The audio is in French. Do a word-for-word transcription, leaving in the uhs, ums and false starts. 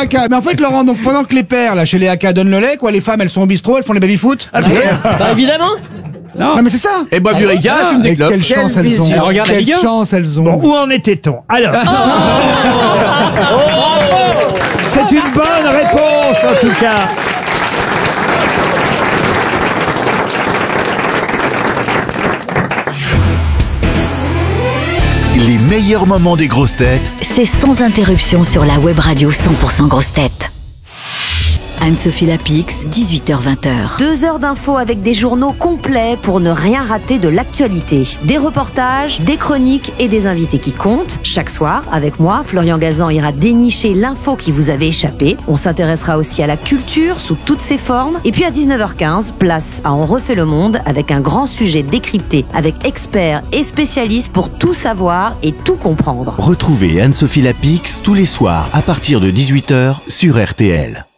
A K. Mais en fait, Laurent, donc pendant que les pères, là, chez les A K, donnent le lait, quoi, les femmes, elles sont au bistrot, elles font les baby-foot. Ah, bah évidemment. Non. non, mais c'est ça. Et Bob Urica, Ah, fume des et clopes. quelle chance elles ont. vision. Regarde la Quelle Ligue un. chance elles ont. Bon, où en était-on? Alors, c'est une bonne réponse en tout cas. Les meilleurs moments des grosses têtes C'est sans interruption sur la web radio cent pour cent grosses têtes. Anne-Sophie Lapix, dix-huit heures vingt. Deux heures d'infos avec des journaux complets pour ne rien rater de l'actualité. Des reportages, des chroniques et des invités qui comptent. Chaque soir, avec moi, Florian Gazan ira dénicher l'info qui vous avait échappé. On s'intéressera aussi à la culture sous toutes ses formes. Et puis à dix-neuf heures quinze, place à On refait le monde avec un grand sujet décrypté avec experts et spécialistes pour tout savoir et tout comprendre. Retrouvez Anne-Sophie Lapix tous les soirs à partir de dix-huit heures sur R T L.